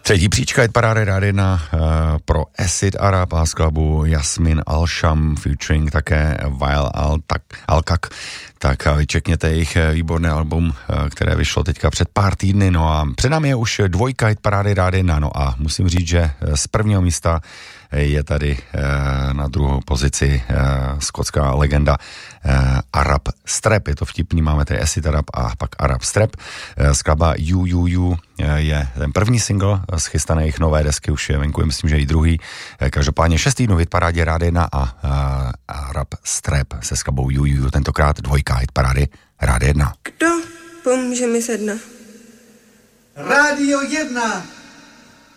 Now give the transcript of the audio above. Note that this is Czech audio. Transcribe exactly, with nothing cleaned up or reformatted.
Třetí příčka je parády Rádia jedna uh, pro Acid Arab a skladbu Jasmin Al-Sham featuring také Wael Al-Kak. Tak vyčekněte jejich výborné album, které vyšlo teďka před pár týdny. No a před námi je už dvojka hit parády Rádia jedna. No a musím říct, že z prvního místa je tady na druhou pozici skotská legenda Arab Strap. Je to vtipný, máme tady Acid Arab a pak Arab Strap. Skladba You You You je ten první single z chystané jejich nové desky, už je venku, myslím, že i druhý. Každopádně šestý hit parádě Rádia jedna a Arab Strap se skladbou You You You, tentokrát dvojka hit parády Rádia jedna. Kdo pomůže mi sedna? Rádio jedna.